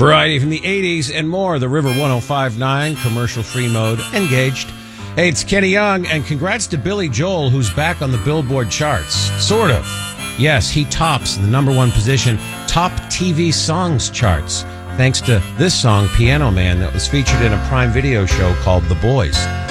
Variety from the 80s and more. The River 105.9, commercial-free mode, engaged. Hey, it's Kenny Young, and congrats to Billy Joel, who's back on the Billboard charts. Sort of. Yes, he tops the number one position, top TV songs charts, thanks to this song, Piano Man, that was featured in a Prime Video show called The Boys.